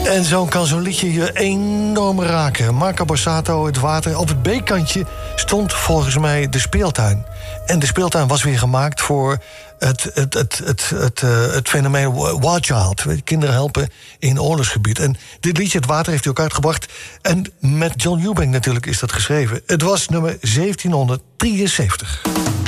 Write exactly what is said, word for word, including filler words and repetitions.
En zo kan zo'n liedje je enorm raken. Marco Borsato, het water. Op het B-kantje stond volgens mij de speeltuin. En de speeltuin was weer gemaakt voor het, het, het, het, het, uh, het fenomeen Wild Child. Kinderen helpen in oorlogsgebied. En dit liedje, het water, heeft hij ook uitgebracht. En met John Eubank natuurlijk is dat geschreven. Het was nummer zeventienhonderddrieënzeventig.